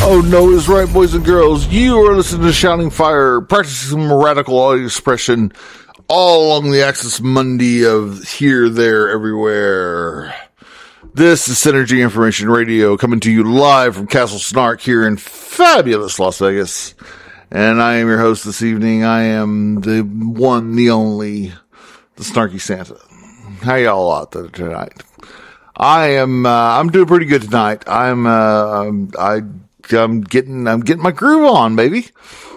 Oh no is right, boys and girls. You are listening to Shouting Fire, practicing radical audio expression all along the axis mundi of here, there, everywhere. This is Synergy Information Radio, coming to you live from Castle Snark here in fabulous Las Vegas. And I am your host this evening. I am the one, the only, the Snarky Santa. How y'all out there tonight? I'm doing pretty good tonight. I'm getting my groove on, baby.